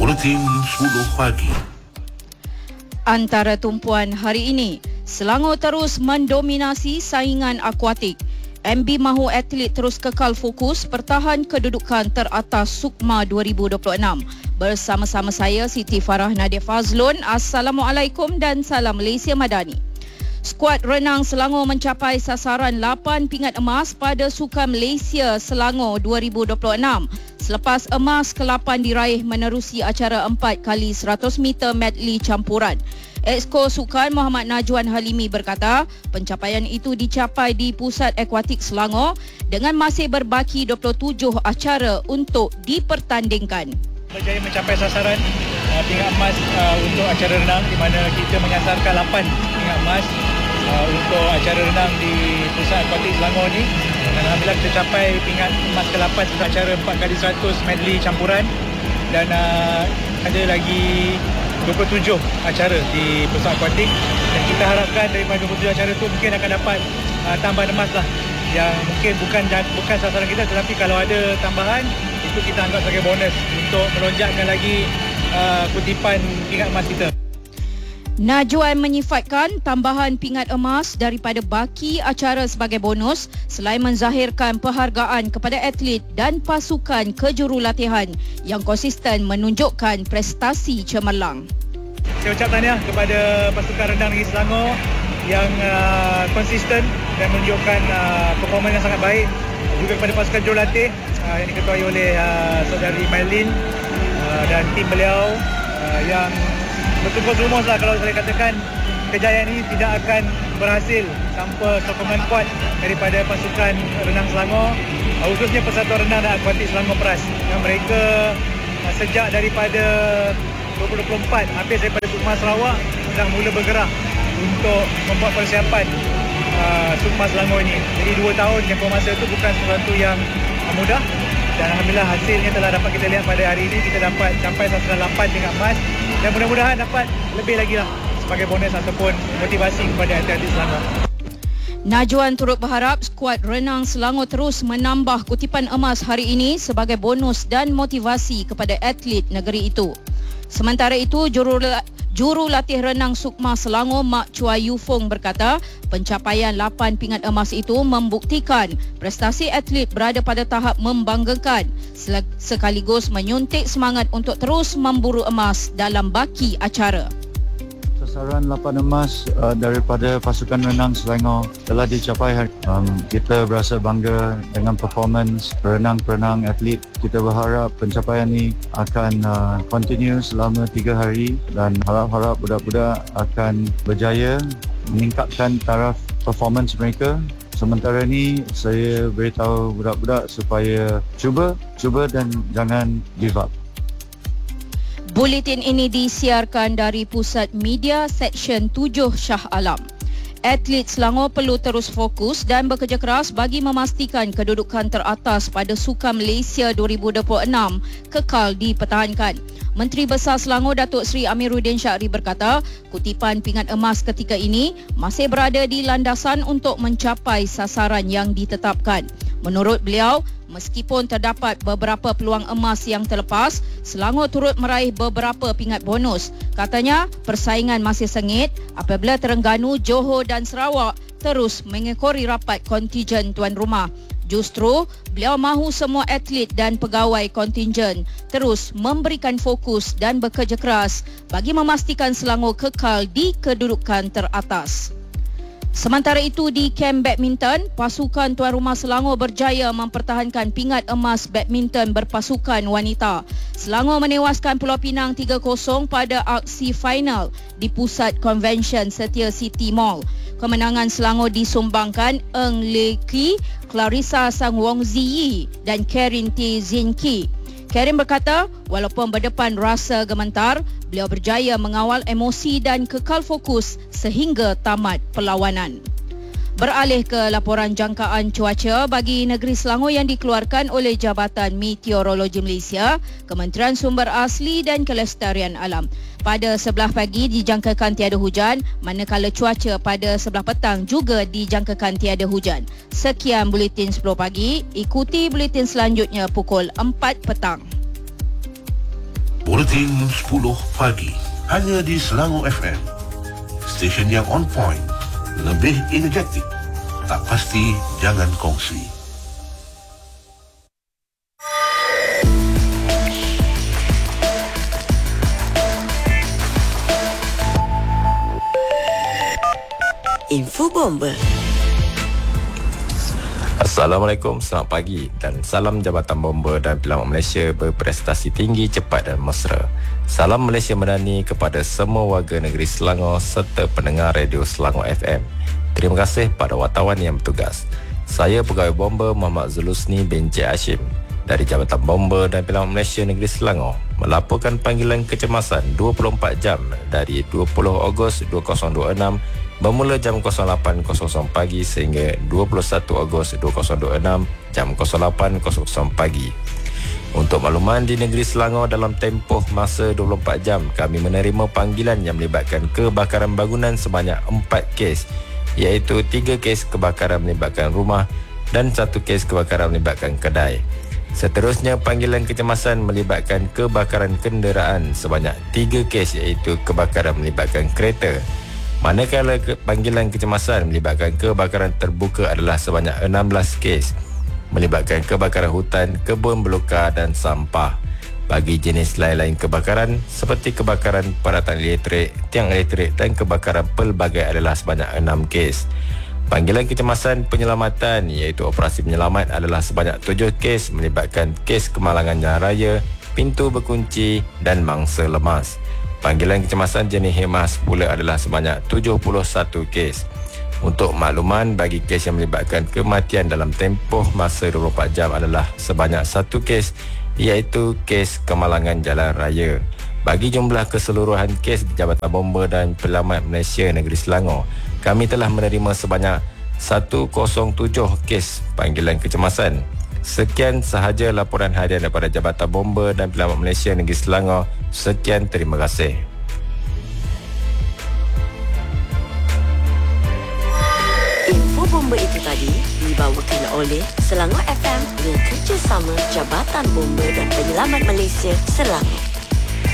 Buletin 10 pagi. Antara tumpuan hari ini, Selangor terus mendominasi saingan akuatik. MB mahu atlet terus kekal fokus pertahan kedudukan teratas Sukma 2026. Bersama-sama saya Siti Farah Nadia Fazlun. Assalamualaikum dan salam Malaysia Madani. Skuad renang Selangor mencapai sasaran 8 pingat emas pada Sukan Malaysia Selangor 2026. Selepas emas ke-8 diraih menerusi acara 4x100 meter medley campuran. Exco Sukan Muhammad Najwan Halimi berkata, pencapaian itu dicapai di Pusat Akuatik Selangor dengan masih berbaki 27 acara untuk dipertandingkan. Berjaya mencapai sasaran pingat emas untuk acara renang, di mana kita menyasarkan 8 pingat emas untuk acara renang di Pusat Akuatik Selangor ni. Dan alhamdulillah kita capai pingat emas ke-8 untuk acara 4x100 medley campuran, dan ada lagi 27 acara di Pusat Akuatik, dan kita harapkan daripada 27 acara tu mungkin akan dapat tambahan emas lah, yang mungkin bukan sasaran kita, tetapi kalau ada tambahan itu kita anggap sebagai bonus untuk melonjakkan lagi kutipan pingat emas kita. Najwan menyifatkan tambahan pingat emas daripada baki acara sebagai bonus selain menzahirkan penghargaan kepada atlet dan pasukan kejurulatihan yang konsisten menunjukkan prestasi cemerlang. Saya ucap tahniah kepada pasukan renang negeri Selangor yang konsisten dan menunjukkan performance yang sangat baik. Juga kepada pasukan jurulatih yang diketuai oleh saudari Maylin dan tim beliau yang bertugas rumus lah. Kalau saya katakan kejayaan ini tidak akan berhasil tanpa sokongan kuat daripada pasukan renang Selangor, khususnya Persatuan Renang dan Akuatik Selangor Peras, yang mereka sejak daripada 2024 habis daripada Sukma Sarawak dah mula bergerak untuk membuat persiapan Sukma Selangor ini. Jadi 2 tahun tempoh masa itu bukan sesuatu yang mudah, dan alhamdulillah hasilnya telah dapat kita lihat pada hari ini. Kita dapat capai sasaran 8 pingat emas, dan mudah-mudahan dapat lebih lagi lah sebagai bonus ataupun motivasi kepada atlet Selangor. Najwan turut berharap skuad renang Selangor terus menambah kutipan emas hari ini sebagai bonus dan motivasi kepada atlet negeri itu. Sementara itu, jurulatih renang Sukma Selangor Mak Chua Yu Fong berkata, pencapaian 8 pingat emas itu membuktikan prestasi atlet berada pada tahap membanggakan, sekaligus menyuntik semangat untuk terus memburu emas dalam baki acara. Sasaran 8 emas daripada pasukan renang Selangor telah dicapai. Kita berasa bangga dengan performance renang-renang atlet. Kita berharap pencapaian ini akan continue selama 3 hari, dan harap-harap budak-budak akan berjaya meningkatkan taraf performance mereka. Sementara ini saya beritahu budak-budak supaya cuba dan jangan give up. Buletin ini disiarkan dari Pusat Media Seksyen 7 Shah Alam. Atlet Selangor perlu terus fokus dan bekerja keras bagi memastikan kedudukan teratas pada Sukan Malaysia 2026 kekal dipertahankan. Menteri Besar Selangor Datuk Seri Amiruddin Syahri berkata, kutipan pingat emas ketika ini masih berada di landasan untuk mencapai sasaran yang ditetapkan. Menurut beliau, meskipun terdapat beberapa peluang emas yang terlepas, Selangor turut meraih beberapa pingat bonus. Katanya, persaingan masih sengit apabila Terengganu, Johor dan Sarawak terus mengekori rapat kontijen tuan rumah. Justru, beliau mahu semua atlet dan pegawai kontijen terus memberikan fokus dan bekerja keras bagi memastikan Selangor kekal di kedudukan teratas. Sementara itu, di kem badminton, pasukan tuan rumah Selangor berjaya mempertahankan pingat emas badminton berpasukan wanita. Selangor menewaskan Pulau Pinang 3-0 pada aksi final di Pusat Konvensyen Setia City Mall. Kemenangan Selangor disumbangkan Eng Le Ki, Clarissa Sang Wong Ziyi dan Karin T. Zinki. Karin berkata, walaupun berdepan rasa gemetar, beliau berjaya mengawal emosi dan kekal fokus sehingga tamat perlawanan. Beralih ke laporan jangkaan cuaca bagi negeri Selangor yang dikeluarkan oleh Jabatan Meteorologi Malaysia, Kementerian Sumber Asli dan Kelestarian Alam. Pada sebelah pagi dijangkakan tiada hujan, manakala cuaca pada sebelah petang juga dijangkakan tiada hujan. Sekian Buletin 10 pagi, ikuti buletin selanjutnya pukul 4 petang. Buletin 10 pagi. Hanya di Selangor FM. Stesen yang on point. Lebih energetik. Tak pasti, jangan kongsi. Info Bomba. Assalamualaikum, selamat pagi dan salam Jabatan Bomba dan Penyelamat Malaysia berprestasi tinggi, cepat dan mesra. Salam Malaysia Madani kepada semua warga negeri Selangor serta pendengar radio Selangor FM. Terima kasih pada wartawan yang bertugas. Saya Pegawai Bomba Muhammad Zulusni bin Cik Hashim dari Jabatan Bomba dan Penyelamat Malaysia negeri Selangor melaporkan panggilan kecemasan 24 jam dari 20 Ogos 2026 bermula jam 08.00 pagi sehingga 21 Ogos 2026 jam 08.00 pagi. Untuk makluman, di negeri Selangor dalam tempoh masa 24 jam, kami menerima panggilan yang melibatkan kebakaran bangunan sebanyak 4 kes, iaitu 3 kes kebakaran melibatkan rumah dan 1 kes kebakaran melibatkan kedai. Seterusnya, panggilan kecemasan melibatkan kebakaran kenderaan sebanyak 3 kes, iaitu kebakaran melibatkan kereta. Manakala panggilan kecemasan melibatkan kebakaran terbuka adalah sebanyak 16 kes, melibatkan kebakaran hutan, kebun belukar dan sampah. Bagi jenis lain-lain kebakaran seperti kebakaran peralatan elektrik, tiang elektrik dan kebakaran pelbagai adalah sebanyak 6 kes. Panggilan kecemasan penyelamatan iaitu operasi penyelamat adalah sebanyak 7 kes, melibatkan kes kemalangan jalan raya, pintu berkunci dan mangsa lemas. Panggilan kecemasan jenis hemas pula adalah sebanyak 71 kes. Untuk makluman, bagi kes yang melibatkan kematian dalam tempoh masa 24 jam adalah sebanyak 1 kes, iaitu kes kemalangan jalan raya. Bagi jumlah keseluruhan kes di Jabatan Bomba dan Penyelamat Malaysia negeri Selangor, kami telah menerima sebanyak 107 kes panggilan kecemasan. Sekian sahaja laporan harian daripada Jabatan Bomba dan Penyelamat Malaysia negeri Selangor. Sekian, terima kasih. Info Bomba itu tadi dibawakan oleh Selangor FM dengan kerjasama Jabatan Bomba dan Penyelamat Malaysia Selangor.